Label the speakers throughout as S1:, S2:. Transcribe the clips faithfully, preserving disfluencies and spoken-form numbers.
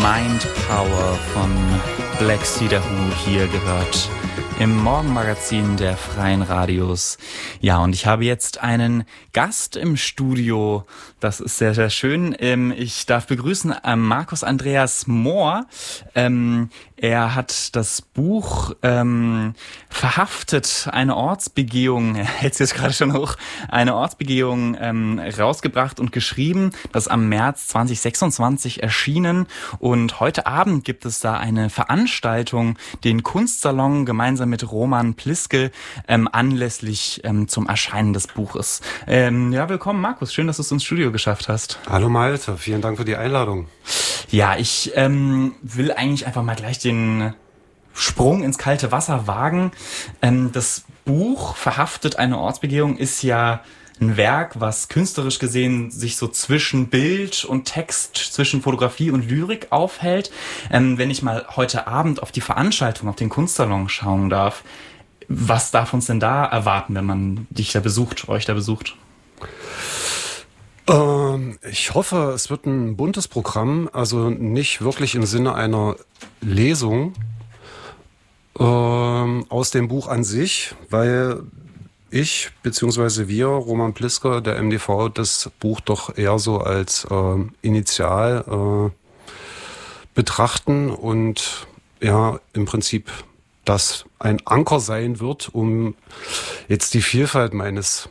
S1: Mind Power von Black Cedar Who hier gehört im Morgenmagazin der Freien Radios. Ja, und ich habe jetzt einen Gast im Studio. Das ist sehr, sehr schön. Ich darf begrüßen Markus Andreas Mohr. Er hat das Buch ähm, Verhaftet, eine Ortsbegehung, er hält es jetzt gerade schon hoch, eine Ortsbegehung ähm, rausgebracht und geschrieben. Das ist am März zwanzig sechsundzwanzig erschienen. Und heute Abend gibt es da eine Veranstaltung, den Kunstsalon, gemeinsam mit Roman Pliske, ähm, anlässlich ähm, zum Erscheinen des Buches. Ähm, ja, willkommen Markus, schön, dass du es ins Studio geschafft hast.
S2: Hallo Malte, vielen Dank für die Einladung.
S1: Ja, ich ähm, will eigentlich einfach mal gleich den Sprung ins kalte Wasser wagen. Ähm, das Buch Verhaftet, eine Ortsbegehung ist ja ein Werk, was künstlerisch gesehen sich so zwischen Bild und Text, zwischen Fotografie und Lyrik aufhält. Ähm, wenn ich mal heute Abend auf die Veranstaltung, auf den Kunstsalon schauen darf, was darf uns denn da erwarten, wenn man dich da besucht, euch da besucht?
S2: Ähm, ich hoffe, es wird ein buntes Programm, also nicht wirklich im Sinne einer Lesung ähm, aus dem Buch an sich, weil ich bzw. wir, Roman Pliske, der M D V, das Buch doch eher so als äh, Initial äh, betrachten und ja, im Prinzip das ein Anker sein wird, um jetzt die Vielfalt meines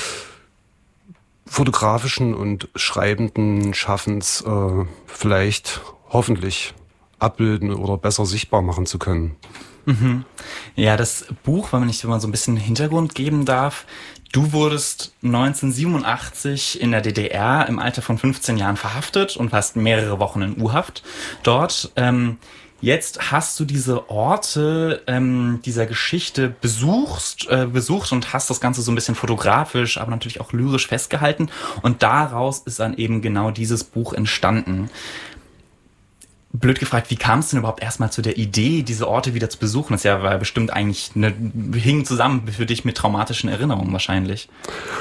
S2: fotografischen und schreibenden Schaffens äh, vielleicht hoffentlich abbilden oder besser sichtbar machen zu können.
S1: Mhm. Ja, das Buch, wenn man nicht immer so ein bisschen Hintergrund geben darf, du wurdest neunzehnhundertsiebenundachtzig in der D D R im Alter von fünfzehn Jahren verhaftet und warst mehrere Wochen in U-Haft dort. Ähm, Jetzt hast du diese Orte ähm, dieser Geschichte besucht, äh, besucht und hast das Ganze so ein bisschen fotografisch, aber natürlich auch lyrisch festgehalten. Und daraus ist dann eben genau dieses Buch entstanden. Blöd gefragt, wie kam es denn überhaupt erstmal zu der Idee, diese Orte wieder zu besuchen? Das ja war bestimmt eigentlich eine, hing zusammen für dich mit traumatischen Erinnerungen wahrscheinlich.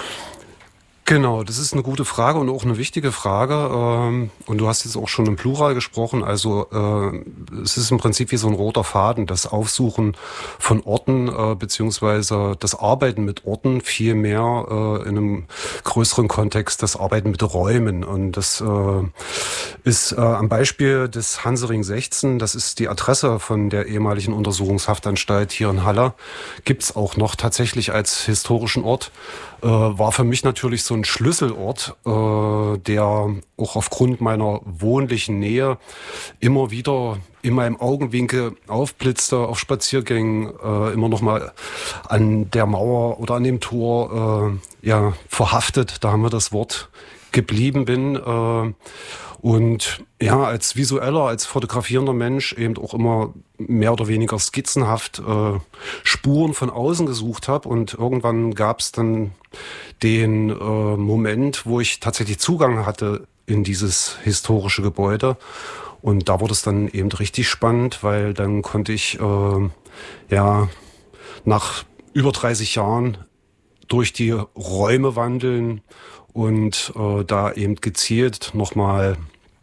S2: Genau, das ist eine gute Frage und auch eine wichtige Frage. Und du hast jetzt auch schon im Plural gesprochen. Also es ist im Prinzip wie so ein roter Faden, das Aufsuchen von Orten beziehungsweise das Arbeiten mit Orten, viel mehr in einem größeren Kontext das Arbeiten mit Räumen. Und das ist am Beispiel des Hansering sechzehn, das ist die Adresse von der ehemaligen Untersuchungshaftanstalt hier in Halle, gibt's auch noch tatsächlich als historischen Ort. Äh, war für mich natürlich so ein Schlüsselort, äh, der auch aufgrund meiner wohnlichen Nähe immer wieder in meinem Augenwinkel aufblitzte, auf Spaziergängen, äh, immer noch mal an der Mauer oder an dem Tor äh, ja, verhaftet, da haben wir das Wort, geblieben bin. Äh, Und ja, als visueller, als fotografierender Mensch eben auch immer mehr oder weniger skizzenhaft äh, Spuren von außen gesucht habe. Und irgendwann gab es dann den äh, Moment, wo ich tatsächlich Zugang hatte in dieses historische Gebäude. Und da wurde es dann eben richtig spannend, weil dann konnte ich äh, ja nach über dreißig Jahren durch die Räume wandeln und äh, da eben gezielt nochmal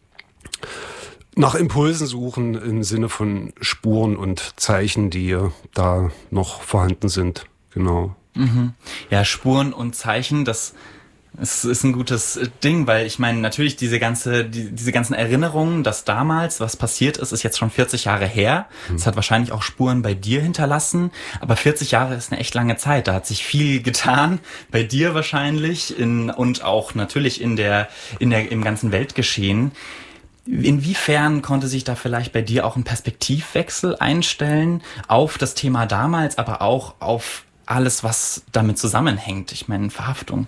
S2: nach Impulsen suchen im Sinne von Spuren und Zeichen, die da noch vorhanden sind. Genau.
S1: Mhm. Ja, Spuren und Zeichen, das es ist ein gutes Ding, weil ich meine, natürlich diese ganze, die, diese ganzen Erinnerungen, dass damals was passiert ist, ist jetzt schon vierzig Jahre her. Es mhm. hat wahrscheinlich auch Spuren bei dir hinterlassen, aber vierzig Jahre ist eine echt lange Zeit. Da hat sich viel getan, bei dir wahrscheinlich in, und auch natürlich in der, in der, im ganzen Weltgeschehen. Inwiefern konnte sich da vielleicht bei dir auch ein Perspektivwechsel einstellen auf das Thema damals, aber auch auf alles, was damit zusammenhängt? Ich meine, Verhaftung.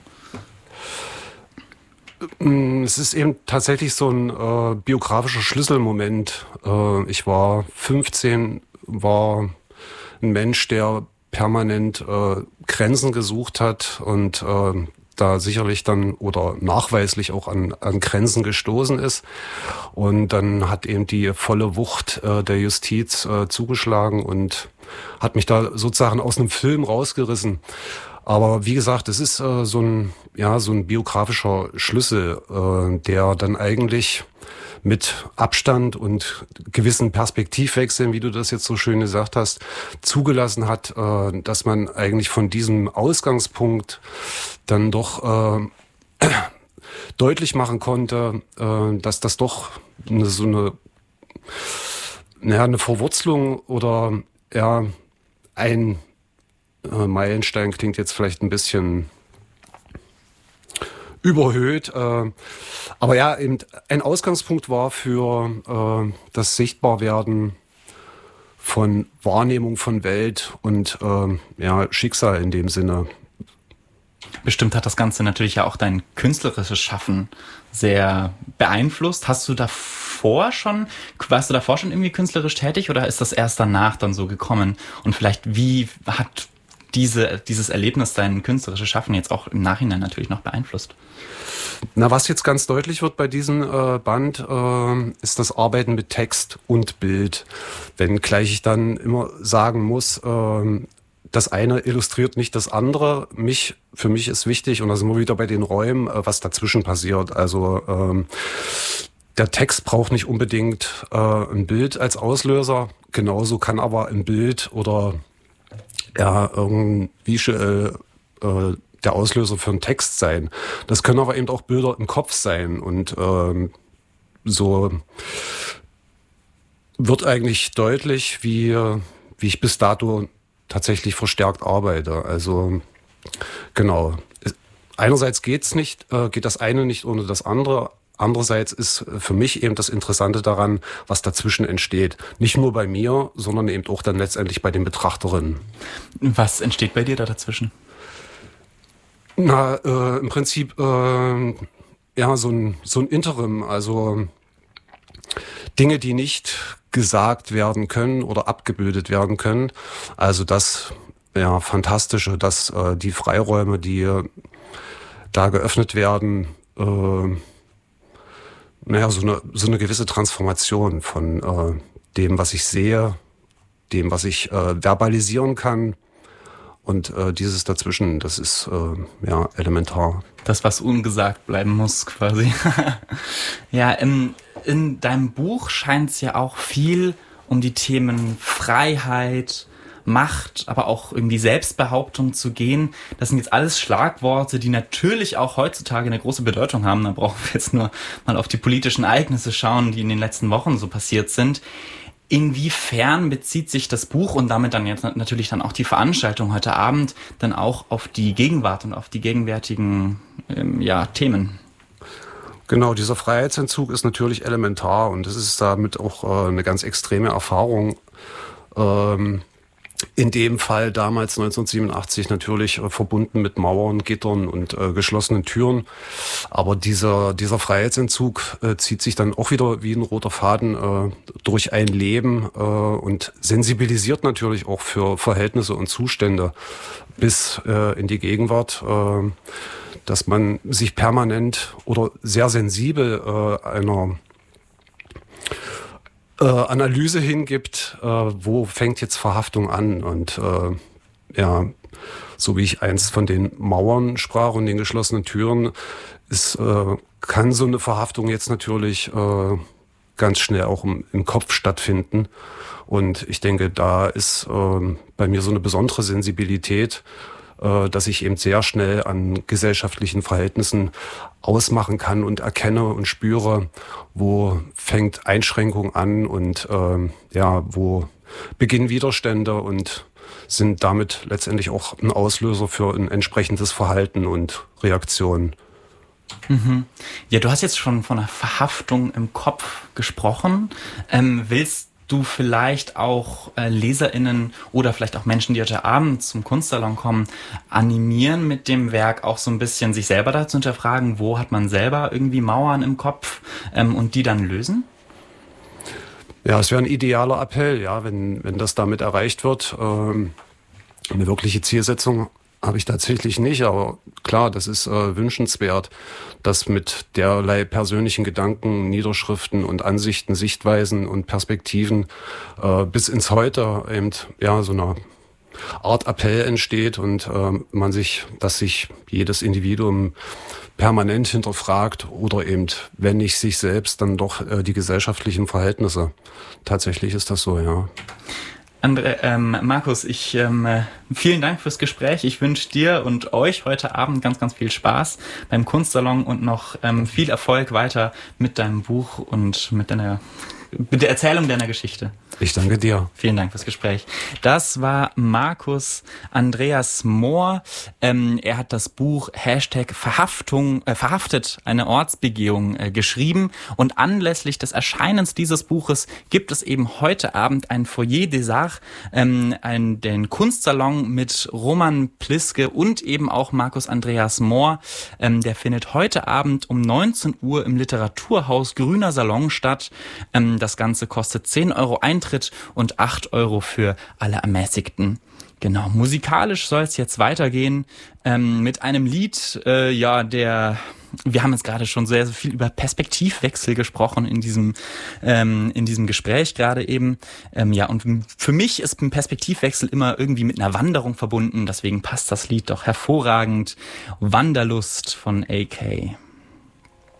S2: Es ist eben tatsächlich so ein äh, biografischer Schlüsselmoment. Äh, ich war fünfzehn, war ein Mensch, der permanent äh, Grenzen gesucht hat und äh, da sicherlich dann oder nachweislich auch an, an Grenzen gestoßen ist. Und dann hat eben die volle Wucht äh, der Justiz äh, zugeschlagen und hat mich da sozusagen aus einem Film rausgerissen. Aber wie gesagt, es ist äh, so ein ja, so ein biografischer Schlüssel, äh, der dann eigentlich mit Abstand und gewissen Perspektivwechseln, wie du das jetzt so schön gesagt hast, zugelassen hat, äh, dass man eigentlich von diesem Ausgangspunkt dann doch äh, deutlich machen konnte, äh, dass das doch eine, so eine, naja, eine Verwurzelung oder ja, ein äh, Meilenstein klingt jetzt vielleicht ein bisschen überhöht. Äh, aber ja, eben ein Ausgangspunkt war für äh, das Sichtbarwerden von Wahrnehmung von Welt und äh, ja, Schicksal in dem Sinne.
S1: Bestimmt hat das Ganze natürlich ja auch dein künstlerisches Schaffen sehr beeinflusst. Hast du davor schon, warst du davor schon irgendwie künstlerisch tätig oder ist das erst danach dann so gekommen? Und vielleicht, wie hat diese, dieses Erlebnis dein künstlerisches Schaffen jetzt auch im Nachhinein natürlich noch beeinflusst?
S2: Na, was jetzt ganz deutlich wird bei diesem äh, Band, äh, ist das Arbeiten mit Text und Bild. Wenngleich ich dann immer sagen muss, äh, das eine illustriert nicht das andere. Mich, für mich ist wichtig, und da sind wir wieder bei den Räumen, äh, was dazwischen passiert. Also ähm, der Text braucht nicht unbedingt äh, ein Bild als Auslöser. Genauso kann aber ein Bild oder ja, irgendwie äh, äh, der Auslöser für einen Text sein. Das können aber eben auch Bilder im Kopf sein. Und ähm, so wird eigentlich deutlich, wie, wie ich bis dato tatsächlich verstärkt arbeite. Also genau. Einerseits geht's nicht, äh, geht das eine nicht ohne das andere. Andererseits ist für mich eben das Interessante daran, was dazwischen entsteht. Nicht nur bei mir, sondern eben auch dann letztendlich bei den Betrachterinnen.
S1: Was entsteht bei dir da dazwischen?
S2: Na, äh, im Prinzip äh, ja so ein so ein Interim, also Dinge, die nicht gesagt werden können oder abgebildet werden können. Also das ja Fantastische, dass äh, die Freiräume, die äh, da geöffnet werden, äh, naja, so eine so eine gewisse Transformation von äh, dem, was ich sehe, dem, was ich äh, verbalisieren kann. Und äh, dieses dazwischen, das ist äh, ja elementar.
S1: Das, was ungesagt bleiben muss, quasi. Ja, in, in deinem Buch scheint es ja auch viel um die Themen Freiheit, Macht, aber auch irgendwie Selbstbehauptung zu gehen. Das sind jetzt alles Schlagworte, die natürlich auch heutzutage eine große Bedeutung haben. Da brauchen wir jetzt nur mal auf die politischen Ereignisse schauen, die in den letzten Wochen so passiert sind. Inwiefern bezieht sich das Buch und damit dann jetzt natürlich dann auch die Veranstaltung heute Abend dann auch auf die Gegenwart und auf die gegenwärtigen ähm, ja, Themen?
S2: Genau, dieser Freiheitsentzug ist natürlich elementar und es ist damit auch äh, eine ganz extreme Erfahrung. Ähm, in dem Fall damals neunzehnhundertsiebenundachtzig natürlich äh, verbunden mit Mauern, Gittern und äh, geschlossenen Türen. Aber dieser, dieser Freiheitsentzug äh, zieht sich dann auch wieder wie ein roter Faden äh, durch ein Leben äh, und sensibilisiert natürlich auch für Verhältnisse und Zustände bis äh, in die Gegenwart, äh, dass man sich permanent oder sehr sensibel äh, einer Äh, Analyse hingibt, äh, wo fängt jetzt Verhaftung an und äh, ja, so wie ich einst von den Mauern sprach und den geschlossenen Türen, ist, äh, kann so eine Verhaftung jetzt natürlich äh, ganz schnell auch im, im Kopf stattfinden und ich denke, da ist äh, bei mir so eine besondere Sensibilität, äh, dass ich eben sehr schnell an gesellschaftlichen Verhältnissen ausmachen kann und erkenne und spüre, wo fängt Einschränkung an und ähm, ja, wo beginnen Widerstände und sind damit letztendlich auch ein Auslöser für ein entsprechendes Verhalten und Reaktion.
S1: Mhm. Ja, du hast jetzt schon von einer Verhaftung im Kopf gesprochen. Ähm, willst du vielleicht auch äh, LeserInnen oder vielleicht auch Menschen, die heute Abend zum Kunstsalon kommen, animieren mit dem Werk auch so ein bisschen sich selber da zu hinterfragen, wo hat man selber irgendwie Mauern im Kopf ähm, und die dann lösen?
S2: Ja, es wäre ein idealer Appell, ja, wenn, wenn das damit erreicht wird. Ähm, eine wirkliche Zielsetzung habe ich tatsächlich nicht, aber klar, das ist äh, wünschenswert, dass mit derlei persönlichen Gedanken, Niederschriften und Ansichten, Sichtweisen und Perspektiven äh, bis ins Heute eben ja so eine Art Appell entsteht und äh, man sich, dass sich jedes Individuum permanent hinterfragt oder eben, wenn nicht sich selbst, dann doch äh, die gesellschaftlichen Verhältnisse. Tatsächlich ist das so, ja.
S1: Andre, ähm, Markus, ich ähm, vielen Dank fürs Gespräch. Ich wünsche dir und euch heute Abend ganz, ganz viel Spaß beim Kunstsalon und noch ähm, viel Erfolg weiter mit deinem Buch und mit deiner mit der Erzählung deiner Geschichte.
S2: Ich danke dir.
S1: Vielen Dank fürs Gespräch. Das war Markus Andreas Mohr. Ähm, er hat das Buch Hashtag Verhaftung, äh, verhaftet, eine Ortsbegehung äh, geschrieben. Und anlässlich des Erscheinens dieses Buches gibt es eben heute Abend ein Foyer des Arts, ähm, ein, den Kunstsalon mit Roman Pliske und eben auch Markus Andreas Mohr. Ähm, der findet heute Abend um neunzehn Uhr im Literaturhaus Grüner Salon statt. Ähm, das Ganze kostet zehn Euro Eintritt und acht Euro für alle Ermäßigten. Genau, musikalisch soll es jetzt weitergehen ähm, mit einem Lied, äh, ja, der, wir haben jetzt gerade schon sehr, sehr viel über Perspektivwechsel gesprochen in diesem ähm, in diesem Gespräch gerade eben. Ähm, ja, und für mich ist ein Perspektivwechsel immer irgendwie mit einer Wanderung verbunden, deswegen passt das Lied doch hervorragend. Wanderlust von A K.